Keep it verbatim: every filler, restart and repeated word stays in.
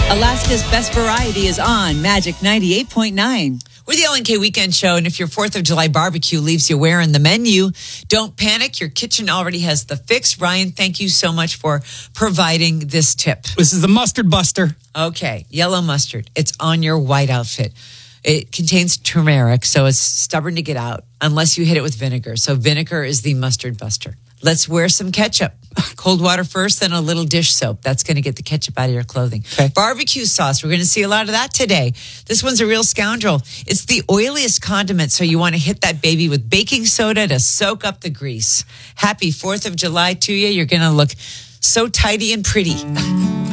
Alaska's Best Variety is on Magic ninety-eight point nine. We're the L N K Weekend Show, and if your fourth of July barbecue leaves you wearing the menu, don't panic. Your kitchen already has the fix. Ryan, thank you so much for providing this tip. This is the Mustard Buster. Okay, yellow mustard. It's on your white outfit. It contains turmeric, so it's stubborn to get out unless you hit it with vinegar. So vinegar is the mustard buster. Let's wear some ketchup. Cold water first, then a little dish soap. That's going to get the ketchup out of your clothing. Okay. Barbecue sauce. We're going to see a lot of that today. This one's a real scoundrel. It's the oiliest condiment, so you want to hit that baby with baking soda to soak up the grease. Happy fourth of July to you. You're going to look so tidy and pretty.